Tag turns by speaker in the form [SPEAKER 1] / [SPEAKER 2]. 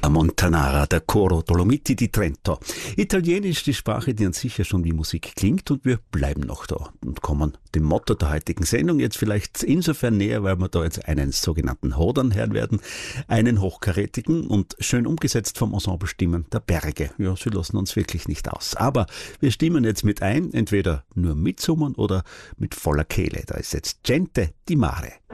[SPEAKER 1] La Montanara, der Coro Dolomiti di Trento. Italienisch die Sprache, die an sich ja schon wie Musik klingt, und wir bleiben noch da und kommen dem Motto der heutigen Sendung jetzt vielleicht insofern näher, weil wir da jetzt einen sogenannten Hodern hören werden, einen hochkarätigen und schön umgesetzt vom Ensemble Stimmen der Berge. Ja, sie lassen uns wirklich nicht aus. Aber wir stimmen jetzt mit ein, entweder nur mitsummen oder mit voller Kehle. Da ist jetzt Gente di Mare.